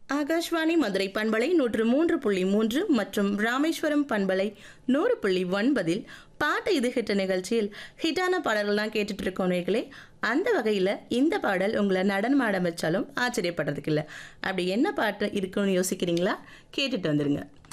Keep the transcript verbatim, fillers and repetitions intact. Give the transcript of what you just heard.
ஆகாஷ்வாணி மதுரை பண்பலை நூற்று மூன்று புள்ளி மூன்று மற்றும் ராமேஸ்வரம் பண்பலை நூறு புள்ளி ஒன்பதில் பாட்டு இது ஹிட் நிகழ்ச்சியில் ஹிட்டான பாடல்கள்லாம் கேட்டுட்டு இருக்கோம் நேர்களே. அந்த வகையில் இந்த பாடல் உங்களை நடனம் ஆட வச்சாலும் ஆச்சரியப்படுறதுக்கு இல்லை. அப்படி என்ன பாட்டு இருக்குன்னு யோசிக்கிறீங்களா? கேட்டுட்டு வந்துருங்க.